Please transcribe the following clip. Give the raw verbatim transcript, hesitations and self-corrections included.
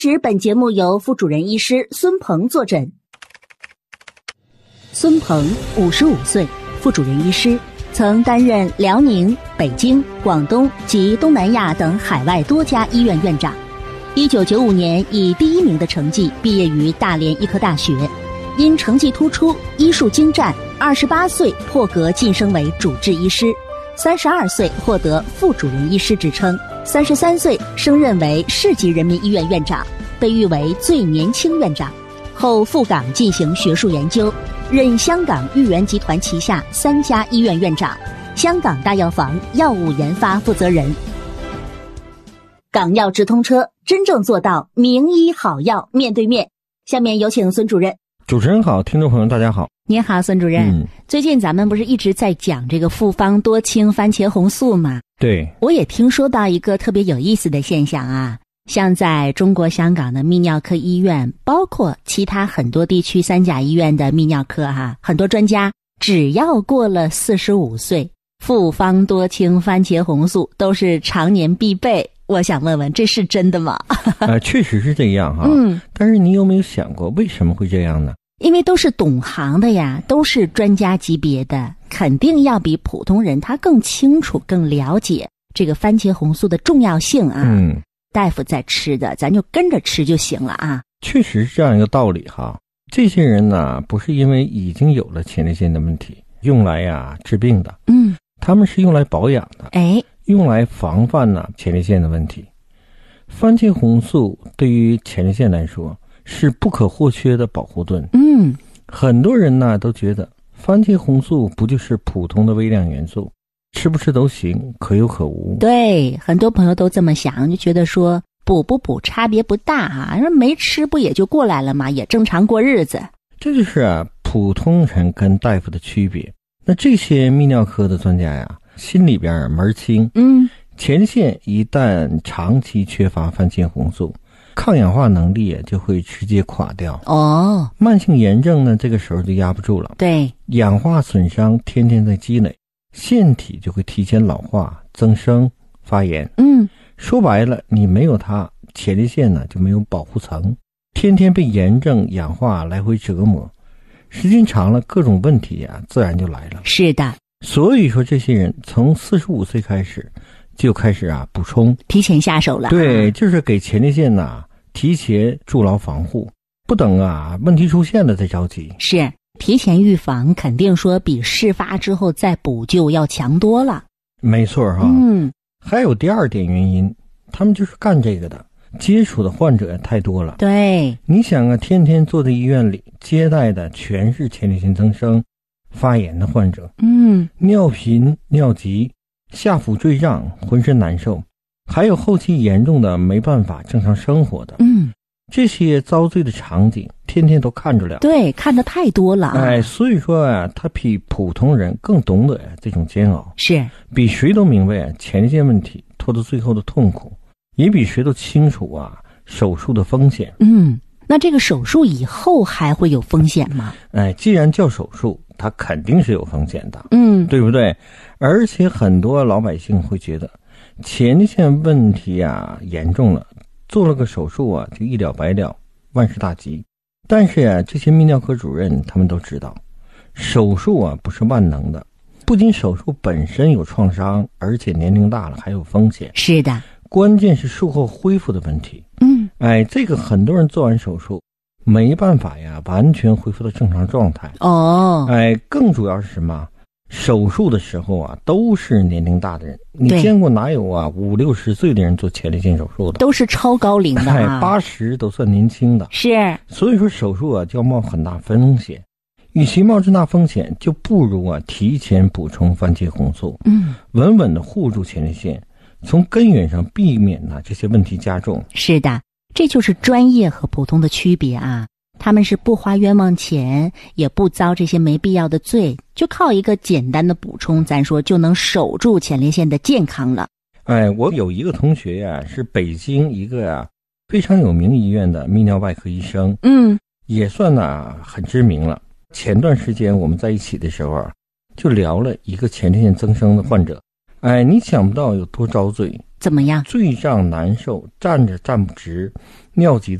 指本节目由副主任医师孙鹏坐诊。孙鹏五十五岁，副主任医师，曾担任辽宁、北京、广东及东南亚等海外多家医院院长。一九九五年以第一名的成绩毕业于大连医科大学，因成绩突出、医术精湛，二十八岁破格晋升为主治医师，三十二岁获得副主任医师职称，三十三岁升任为市级人民医院院长，被誉为最年轻院长。后赴港进行学术研究，任香港裕源集团旗下三家医院院长，香港大药房药物研发负责人。港药直通车，真正做到名医好药面对面。下面有请孙主任。 主持人好，听众朋友大家好。 您好，孙主任。嗯、最近咱们不是一直在讲这个复方多清番茄红素吗？ 对。 我也听说到一个特别有意思的现象啊，像在中国香港的泌尿科医院，包括其他很多地区三甲医院的泌尿科哈、啊，很多专家只要过了四十五岁，复方多清番茄红素都是常年必备。我想问问，这是真的吗？ 呃，确实是这样哈。 嗯。 但是你有没有想过，为什么会这样呢？ 因为都是懂行的呀，都是专家级别的，肯定要比普通人他更清楚、更了解这个番茄红素的重要性啊。 嗯。 大夫在吃的，咱就跟着吃就行了啊。 确实是这样一个道理哈。这些人呢，不是因为已经有了前列腺的问题，用来呀治病的。 嗯。 他们是用来保养的。 哎。 用来防范呢前列腺的问题。番茄红素对于前列腺来说是不可或缺的保护盾。 嗯， 很多人呢都觉得番茄红素不就是普通的微量元素，吃不吃都行，可有可无。 对，很多朋友都这么想，就觉得说补不补差别不大啊，说没吃不也就过来了嘛，也正常过日子。 这就是啊普通人跟大夫的区别。那这些泌尿科的专家呀，心里边门清。 嗯， 前列腺一旦长期缺乏番茄红素，抗氧化能力就会直接垮掉。 哦， 慢性炎症呢，这个时候就压不住了。 对， 氧化损伤天天在积累，腺体就会提前老化、增生、发炎。 嗯， 说白了，你没有它，前列腺呢就没有保护层，天天被炎症、氧化来回折磨，时间长了，各种问题啊，自然就来了。 是的。 所以说，这些人从四十五岁开始就开始啊补充， 提前下手了。 对，就是给前列腺呐、啊、提前筑牢防护，不等啊问题出现了再着急。 是，提前预防肯定说比事发之后再补救要强多了。 没错哈。 嗯， 还有第二点原因，他们就是干这个的，接触的患者太多了。 对， 你想啊，天天坐在医院里接待的全是前列腺增生、发炎的患者。 嗯， 尿频、尿急、下腹坠胀、浑身难受，还有后期严重的没办法正常生活的。 嗯， 这些遭罪的场景天天都看着了。 对，看得太多了啊。 哎，所以说啊，他比普通人更懂得这种煎熬， 是比谁都明白前列腺问题拖到最后的痛苦，也比谁都清楚啊手术的风险。 嗯，那这个手术以后还会有风险吗？ 哎，既然叫手术，它肯定是有风险的。 嗯， 对不对？而且很多老百姓会觉得前列腺问题啊严重了，做了个手术啊就一了百了，万事大吉。但是啊，这些泌尿科主任他们都知道，手术啊不是万能的，不仅手术本身有创伤，而且年龄大了还有风险。 是的， 关键是术后恢复的问题。 嗯， 哎，这个很多人做完手术没办法呀完全恢复到正常状态。 哦， 哎，更主要是什么？手术的时候啊都是年龄大的人，你见过哪有啊五六十岁的人做前列腺手术的？ 都是超高龄的啊。 哎，八十都算年轻的。 是， 所以说手术啊就要冒很大风险，与其冒这大风险，就不如啊提前补充番茄红素， 嗯， 稳稳的护住前列腺，从根源上避免呢、啊、这些问题加重。 是的，这就是专业和普通的区别啊。他们是不花冤枉钱，也不遭这些没必要的罪，就靠一个简单的补充，咱说就能守住前列腺的健康了。 哎，我有一个同学呀、啊，是北京一个啊非常有名医院的泌尿外科医生， 嗯， 也算呢、啊、很知名了。前段时间我们在一起的时候啊，就聊了一个前列腺增生的患者。哎，你想不到有多遭罪， 怎么样？ 醉胀难受，站着站不直，尿急